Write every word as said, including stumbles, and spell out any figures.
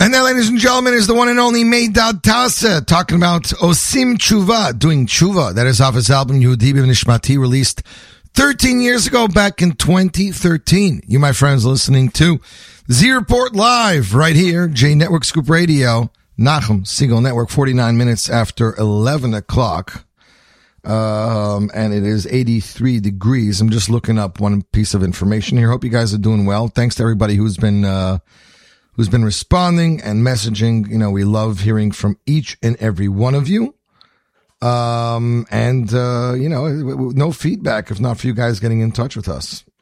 And that, ladies and gentlemen, is the one and only Meidad Tasa talking about Osim Tshuva, doing Tshuva. That is off his album Yehudi B'Nishmati, released thirteen years ago, back in twenty thirteen. You, my friends, listening to Z Report Live right here, J Network Scoop Radio, Nachum Segal Network, forty-nine minutes after eleven o'clock. Um, and it is eighty-three degrees. I'm just looking up one piece of information here. Hope you guys are doing well. Thanks to everybody who's been, uh, who's been responding and messaging. You know, we love hearing from each and every one of you. Um, and, uh, you know, no feedback if not for you guys getting in touch with us.